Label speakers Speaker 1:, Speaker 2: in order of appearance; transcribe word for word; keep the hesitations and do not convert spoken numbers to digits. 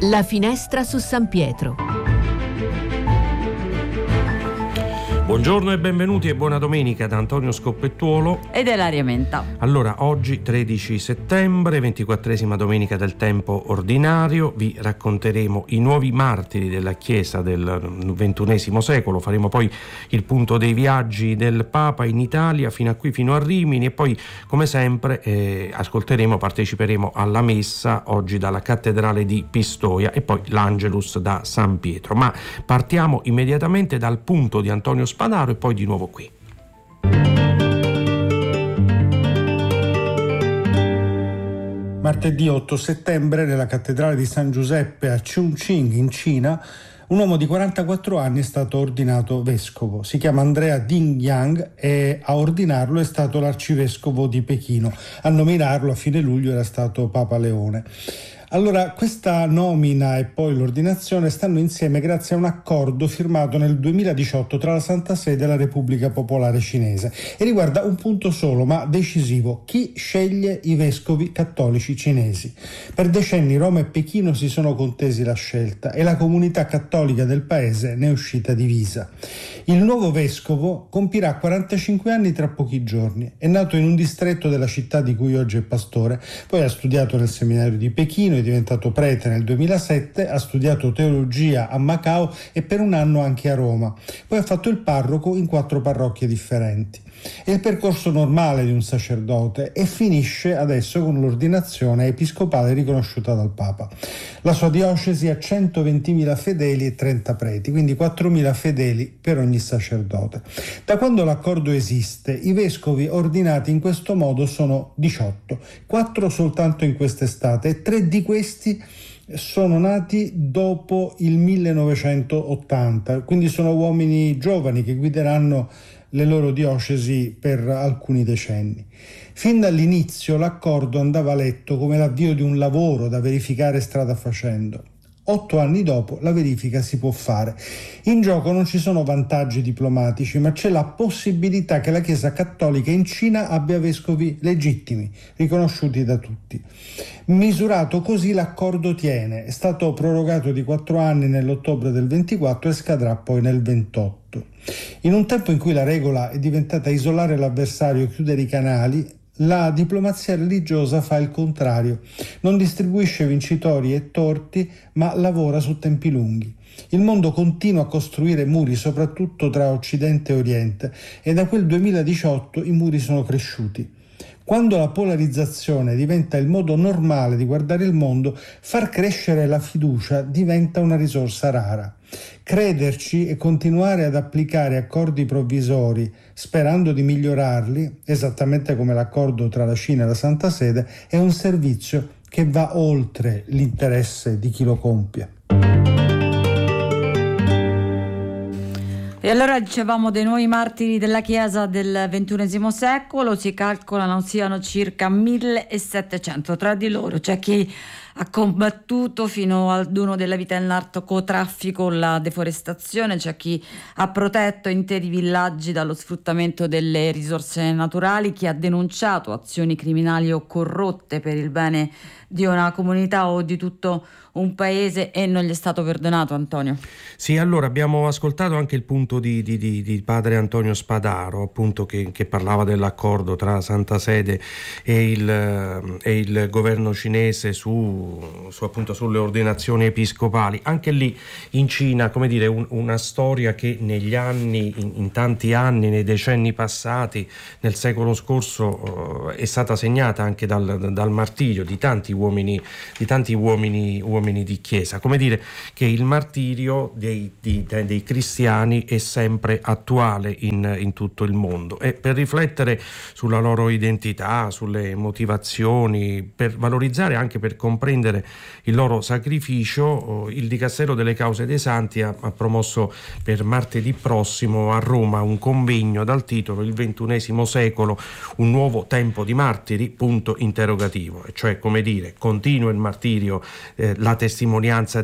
Speaker 1: La finestra su San Pietro.
Speaker 2: Buongiorno e benvenuti e buona domenica da Antonio Scoppettuolo
Speaker 3: ed Ilaria Menta.
Speaker 2: Allora, oggi tredici settembre, ventiquattresima domenica del tempo ordinario, vi racconteremo i nuovi martiri della Chiesa del ventunesimo secolo, faremo poi il punto dei viaggi del Papa in Italia fino a qui, fino a Rimini, e poi come sempre eh, ascolteremo, parteciperemo alla messa oggi dalla cattedrale di Pistoia e poi l'Angelus da San Pietro. Ma partiamo immediatamente dal punto di Antonio Spadaro e poi di nuovo qui.
Speaker 4: Martedì otto settembre nella cattedrale di San Giuseppe a Chongqing in Cina un uomo di quarantaquattro anni è stato ordinato vescovo. Si chiama Andrea Ding Yang e a ordinarlo è stato l'arcivescovo di Pechino. A nominarlo a fine luglio era stato Papa Leone. Allora, questa nomina e poi l'ordinazione stanno insieme grazie a un accordo firmato nel duemiladiciotto tra la Santa Sede e la Repubblica Popolare Cinese e riguarda un punto solo ma decisivo: chi sceglie i vescovi cattolici cinesi. Per decenni Roma e Pechino si sono contesi la scelta e la comunità cattolica del paese ne è uscita divisa. Il nuovo vescovo compirà quarantacinque anni tra pochi giorni. È nato in un distretto della città di cui oggi è pastore, poi ha studiato nel seminario di Pechino, è diventato prete nel duemilasette, ha studiato teologia a Macao e per un anno anche a Roma. Poi ha fatto il parroco in quattro parrocchie differenti. È il percorso normale di un sacerdote e finisce adesso con l'ordinazione episcopale riconosciuta dal Papa. La sua diocesi ha centoventimila fedeli e trenta preti, quindi quattromila fedeli per ogni sacerdote. Da quando l'accordo esiste, i vescovi ordinati in questo modo sono diciotto, quattro soltanto in quest'estate e tre di questi sono nati dopo il millenovecentottanta, quindi sono uomini giovani che guideranno le loro diocesi per alcuni decenni. Fin dall'inizio l'accordo andava letto come l'avvio di un lavoro da verificare strada facendo. Otto anni dopo la verifica si può fare. In gioco non ci sono vantaggi diplomatici, ma c'è la possibilità che la Chiesa Cattolica in Cina abbia vescovi legittimi, riconosciuti da tutti. Misurato così l'accordo tiene, è stato prorogato di quattro anni nell'ottobre del ventiquattro e scadrà poi nel ventotto. In un tempo in cui la regola è diventata isolare l'avversario e chiudere i canali, la diplomazia religiosa fa il contrario, non distribuisce vincitori e torti, ma lavora su tempi lunghi. Il mondo continua a costruire muri, soprattutto tra Occidente e Oriente, e da quel duemiladiciotto i muri sono cresciuti. Quando la polarizzazione diventa il modo normale di guardare il mondo, far crescere la fiducia diventa una risorsa rara. Crederci e continuare ad applicare accordi provvisori sperando di migliorarli, esattamente come l'accordo tra la Cina e la Santa Sede, è un servizio che va oltre l'interesse di chi lo compie.
Speaker 3: E allora dicevamo dei nuovi martiri della Chiesa del ventunesimo secolo, si calcolano siano circa millesettecento. Tra di loro c'è chi ha combattuto fino al dono della vita nel narcotraffico, la deforestazione, c'è chi ha protetto interi villaggi dallo sfruttamento delle risorse naturali, chi ha denunciato azioni criminali o corrotte per il bene di una comunità o di tutto un paese e non gli è stato perdonato, Antonio.
Speaker 2: Sì, allora abbiamo ascoltato anche il punto di, di, di, di padre Antonio Spadaro, appunto, che, che parlava dell'accordo tra Santa Sede e il, e il governo cinese su, su appunto sulle ordinazioni episcopali. Anche lì in Cina, come dire, un, una storia che negli anni, in, in tanti anni, nei decenni passati, nel secolo scorso, eh, è stata segnata anche dal, dal martirio di tanti uomini, di tanti uomini, uomini di chiesa. Come dire che il martirio dei, di, dei cristiani è sempre attuale in, in tutto il mondo, e per riflettere sulla loro identità, sulle motivazioni, per valorizzare, anche per comprendere il loro sacrificio, il Dicastero delle Cause dei Santi ha, ha promosso per martedì prossimo a Roma un convegno dal titolo Il ventunesimo secolo, un nuovo tempo di martiri, punto interrogativo, e cioè, come dire, continua il martirio, eh, la testimonianza